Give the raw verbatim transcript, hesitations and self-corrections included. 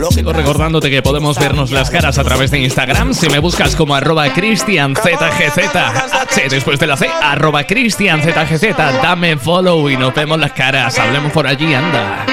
Sigo recordándote que podemos vernos las caras a través de Instagram. Si me buscas como arroba cristianzgz, H después de la C, arroba cristianzgz, dame follow y nos vemos las caras. Hablemos por allí, anda.